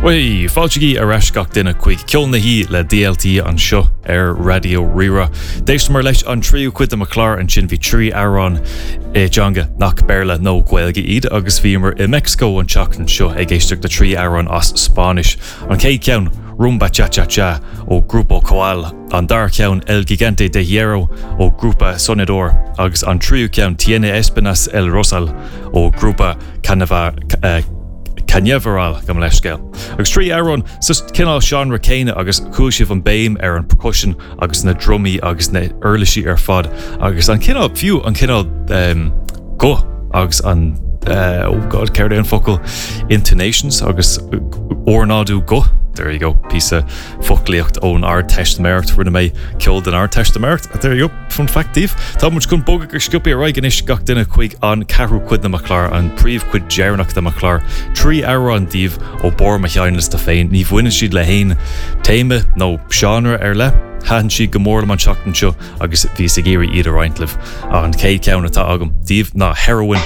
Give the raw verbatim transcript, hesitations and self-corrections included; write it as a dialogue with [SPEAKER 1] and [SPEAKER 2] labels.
[SPEAKER 1] Wai, fáilteí a reis gach duine chuig ceol na hí le D L T an seo ar Radio Rira. Déist mar leis an tríú cuid am a chlár an sin bhí trí arán é Djonga nach Berla nó Gaeilge iad agus bhímar i Mexico an teach an seo ag éisteach de trí arán as Spáis. An cé ceann Rumba Cha Cha Cha ó Grupo Coal, an dar ceann El Gigante de Hierro ó Grupa Sonidor agus an tríú ceann Tiene Espinas El Rosal ó Grupa Canava uh, Cañaveral gam leiscéil. Agus trí arán sus cinál genre céine agus cúisih an béim ar an percussion agus na drumí agus na urlaisí ar fad agus an cinál fiú an cinál um, go agus an uh, oh god, ceir an focail intonations agus ornádú go. There you go, piece of foclíocht ón Ard Testament rinne mé ceol an Ard Testament. There you go, fun factív. Tá muid chun bóga gur sciúpi a roigan is gach duine chuig an carú cuid na maclár an príomh cuid dearnach na maclár. Trí arán díomh ó bor ma cheanlas de féin. Ní bhuiine siad le hain téime nó genre ar le. Háan si gomór man seachtan seo agus bhí sa géirí iad a reintlih an cé ceann atá agam. Díomh ná heroin